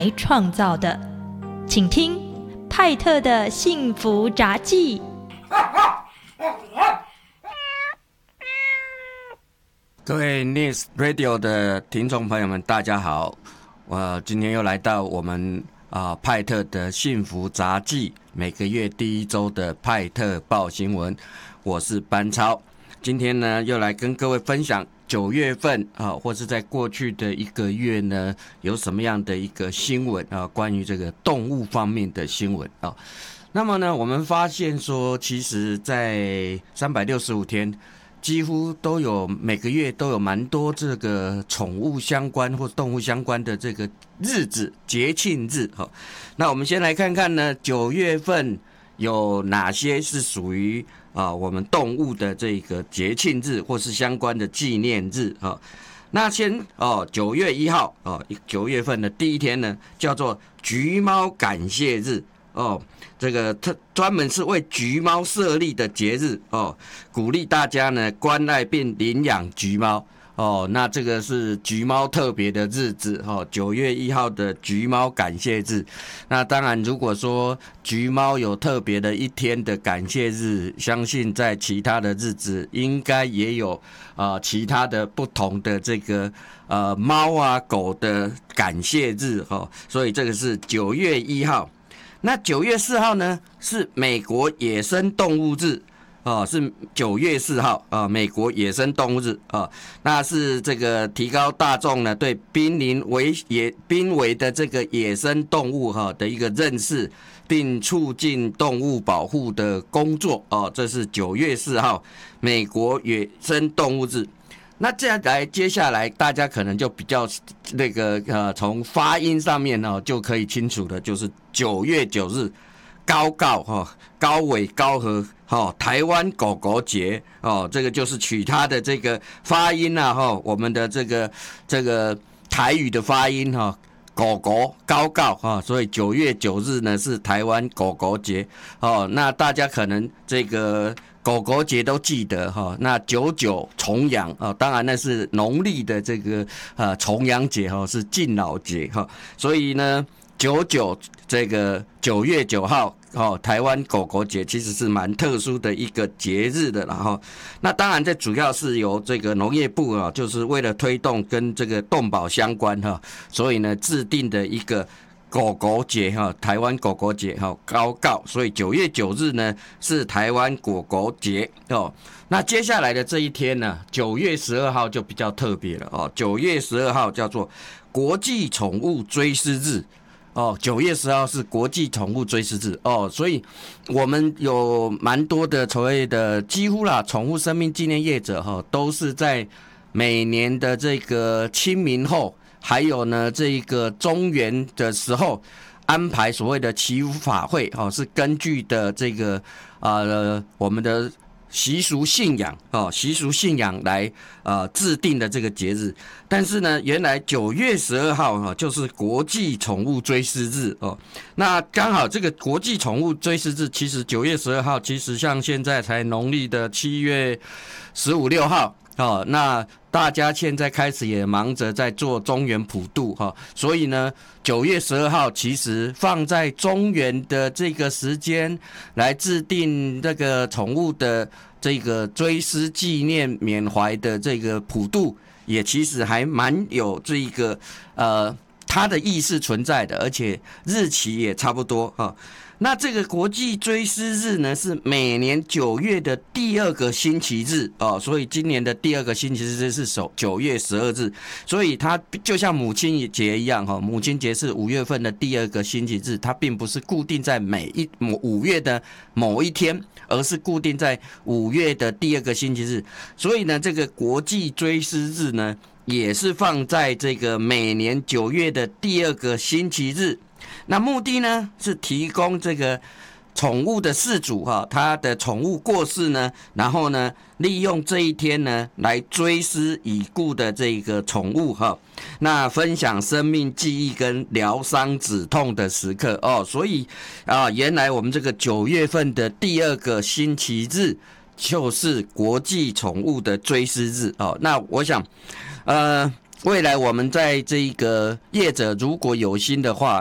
创造的。请听派特的幸福札记。 各位 News Radio 的听众朋友们，大家好！我今天又来到我们派特的幸福札记，每个月第一周的派特报新闻，我是班超。今天呢，又来跟各位分享9月份或是在过去的一个月呢，有什么样的一个新闻关于这个动物方面的新闻啊。那么呢，我们发现说，其实在365天。几乎都有每个月都有蛮多这个宠物相关或动物相关的这个日子节庆日。那我们先来看看呢，9月份有哪些是属于我们动物的这个节庆日或是相关的纪念日。那先9月1号9月份的第一天呢，叫做橘猫感谢日。这个专门是为橘猫设立的节日鼓励大家呢关爱并领养橘猫那这个是橘猫特别的日子9月1号的橘猫感谢日。那当然，如果说橘猫有特别的一天的感谢日，相信在其他的日子应该也有其他的不同的这个猫啊狗的感谢日所以这个是9月1号。那9月4号呢，是美国野生动物日是9月4号美国野生动物日那是这个提高大众呢对濒危的这个野生动物的一个认识，并促进动物保护的工作这是9月4号美国野生动物日。那接下来大家可能就比较那个从发音上面就可以清楚的，就是9月9日高尾高和台湾狗狗节这个就是取它的这个发音我们的这个台语的发音狗狗高告所以9月9日呢是台湾狗狗节那大家可能这个狗狗节都记得那99重阳当然那是农历的这个重阳节是敬老节所以呢99这个9月9号台湾狗狗节其实是蛮特殊的一个节日的啦那当然这主要是由这个农业部就是为了推动跟这个动保相关所以呢制定的一个狗狗节台湾狗狗节高告，所以9月9日呢是台湾狗狗节那接下来的这一天呢，9月12号就比较特别了9月12号叫做国际宠物追思日9月10号是国际宠物追思日所以我们有蛮多的所谓的几乎啦宠物生命纪念业者都是在每年的这个清明后。还有呢，这个中元的时候安排所谓的祈福法会是根据的这个我们的习俗信仰来制定的这个节日。但是呢，原来9月12号就是国际宠物追思日那刚好这个国际宠物追思日，其实9月12号其实像现在才农历的7月15、6号那大家现在开始也忙着在做中元普渡所以呢9月12号其实放在中元的这个时间来制定这个宠物的这个追思纪念缅怀的这个普渡，也其实还蛮有这一个它的意识存在的，而且日期也差不多那这个国际追思日呢，是每年9月的第2个星期日所以今年的第2个星期日是9月12日，所以它就像母亲节一样母亲节是5月份的第2个星期日，它并不是固定在5月的某一天，而是固定在5月的第2个星期日，所以呢，这个国际追思日呢，也是放在这个每年9月的第2个星期日。那目的呢是提供这个宠物的饲主他的宠物过世呢，然后呢利用这一天呢来追思已故的这个宠物那分享生命记忆跟疗伤止痛的时刻所以原来我们这个9月份的第2个星期日就是国际宠物的追思日那我想未来我们在这个业者如果有心的话，